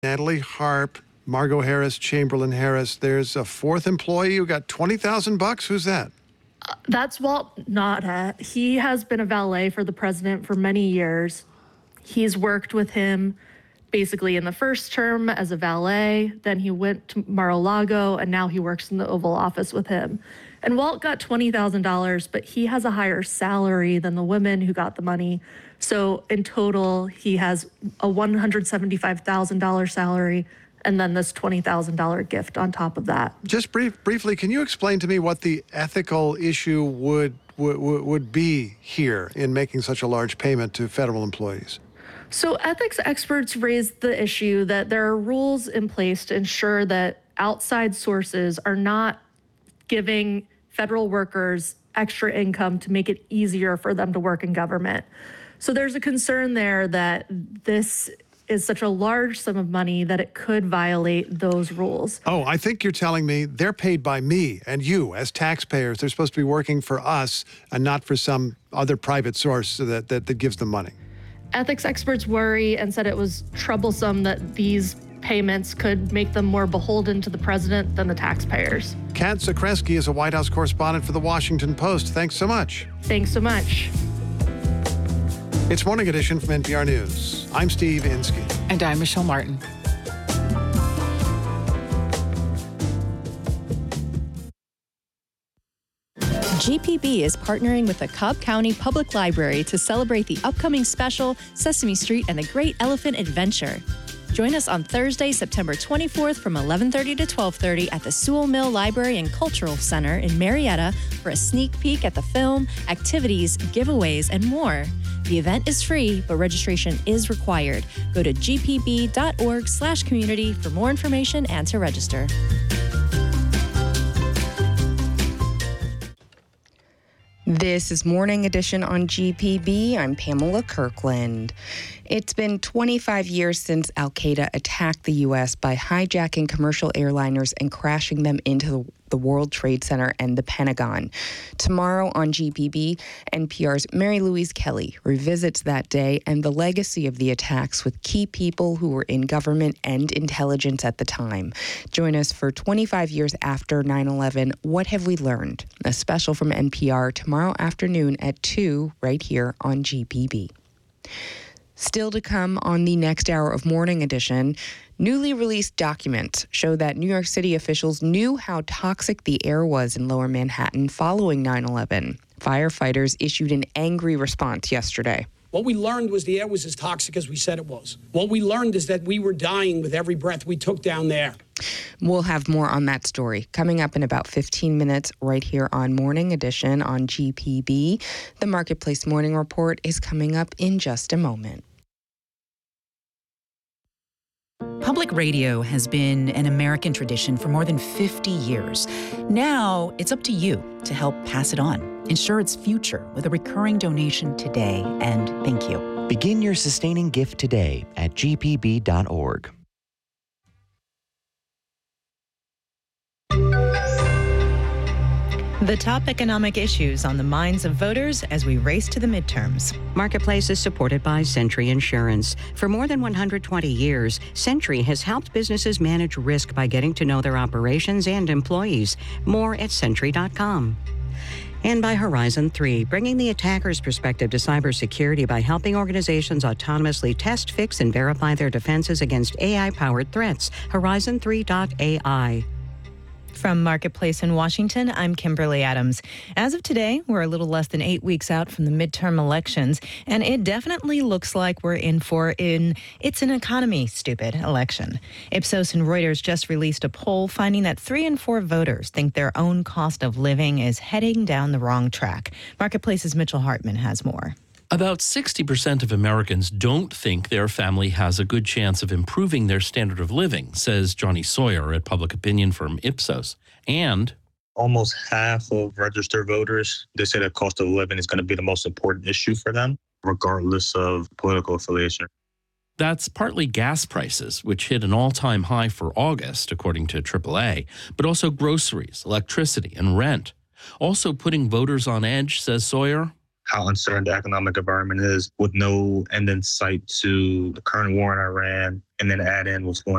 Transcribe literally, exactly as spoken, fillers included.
Natalie Harp, Margot Harris, Chamberlain Harris. There's a fourth employee who got twenty thousand bucks. Who's that? Uh, that's Walt Nauta. He has been a valet for the president for many years. He's worked with him basically in the first term as a valet. Then he went to Mar-a-Lago, and now he works in the Oval Office with him. And Walt got twenty thousand dollars, but he has a higher salary than the women who got the money. So in total, he has a one hundred seventy-five thousand dollars salary and then this twenty thousand dollars gift on top of that. Just brief, briefly, can you explain to me what the ethical issue would, would, would be here in making such a large payment to federal employees? So ethics experts raised the issue that there are rules in place to ensure that outside sources are not giving federal workers extra income to make it easier for them to work in government. So there's a concern there that this is such a large sum of money that it could violate those rules. Oh, I think you're telling me they're paid by me and you as taxpayers. They're supposed to be working for us and not for some other private source that, that, that gives them money. Ethics experts worry and said it was troublesome that these payments could make them more beholden to the president than the taxpayers. Kat Zakrzewski is a White House correspondent for The Washington Post. Thanks so much. Thanks so much. It's Morning Edition from N P R News. I'm Steve Inskeep. And I'm Michelle Martin. G P B is partnering with the Cobb County Public Library to celebrate the upcoming special Sesame Street and the Great Elephant Adventure. Join us on Thursday, September twenty-fourth from eleven thirty to twelve thirty at the Sewell Mill Library and Cultural Center in Marietta for a sneak peek at the film, activities, giveaways, and more. The event is free, but registration is required. Go to g p b dot org slash community for more information and to register. This is Morning Edition on G P B. I'm Pamela Kirkland. It's been twenty-five years since Al-Qaeda attacked the U S by hijacking commercial airliners and crashing them into the, the World Trade Center and the Pentagon. Tomorrow on G P B, N P R's Mary Louise Kelly revisits that day and the legacy of the attacks with key people who were in government and intelligence at the time. Join us for twenty-five years after nine eleven. What have we learned? A special from N P R tomorrow afternoon at two right here on G P B. Still to come on the next hour of Morning Edition, newly released documents show that New York City officials knew how toxic the air was in Lower Manhattan following nine eleven. Firefighters issued an angry response yesterday. What we learned was the air was as toxic as we said it was. What we learned is that we were dying with every breath we took down there. We'll have more on that story coming up in about fifteen minutes right here on Morning Edition on G P B. The Marketplace Morning Report is coming up in just a moment. Public radio has been an American tradition for more than fifty years. Now, it's up to you to help pass it on. Ensure its future with a recurring donation today, and thank you. Begin your sustaining gift today at g p b dot org. The top economic issues on the minds of voters as we race to the midterms. Marketplace is supported by Sentry Insurance. For more than one hundred twenty years, Sentry has helped businesses manage risk by getting to know their operations and employees. More at sentry dot com. And by Horizon three, bringing the attacker's perspective to cybersecurity by helping organizations autonomously test, fix, and verify their defenses against A I-powered threats. Horizon three dot A I. From Marketplace in Washington, I'm Kimberly Adams. As of today, we're a little less than eight weeks out from the midterm elections, and it definitely looks like we're in for an it's an economy stupid election. Ipsos and Reuters just released a poll finding that three in four voters think their own cost of living is heading down the wrong track. Marketplace's Mitchell Hartman has more. About sixty percent of Americans don't think their family has a good chance of improving their standard of living, says Johnny Sawyer at public opinion firm Ipsos. And almost half of registered voters, they say that cost of living is going to be the most important issue for them, regardless of political affiliation. That's partly gas prices, which hit an all-time high for August, according to triple A, but also groceries, electricity, and rent. Also putting voters on edge, says Sawyer, how uncertain the economic environment is with no end in sight to the current war in Iran, and then add in what's going